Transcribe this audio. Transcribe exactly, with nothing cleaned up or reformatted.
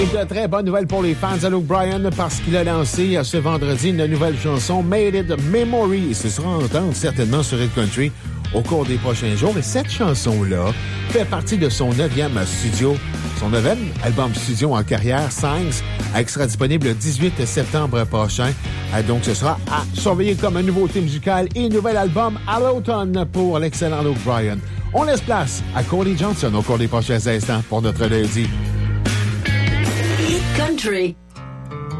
Et de très bonnes nouvelles pour les fans de Luke Bryan parce qu'il a lancé ce vendredi une nouvelle chanson, Made It Memory. Et ce sera entendre certainement sur Hit Country au cours des prochains jours. Et cette chanson-là fait partie de son neuvième studio, son neuvième album studio en carrière, Signs. Elle sera disponible le dix-huit septembre prochain. Donc, ce sera à surveiller comme une nouveauté musicale et un nouvel album à l'automne pour l'excellent Luke Bryan. On laisse place à Cody Johnson au cours des prochains instants pour notre lundi. Hit Country.